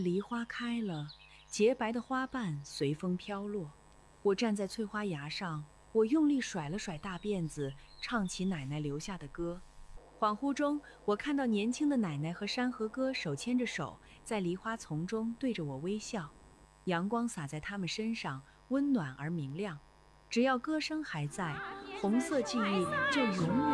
梨花开了，洁白的花瓣随风飘落。我站在翠花崖上，我用力甩了甩大辫子，唱起奶奶留下的歌。恍惚中，我看到年轻的奶奶和山河哥手牵着手，在梨花丛中对着我微笑。阳光洒在他们身上，温暖而明亮。只要歌声还在，红色记忆就永远。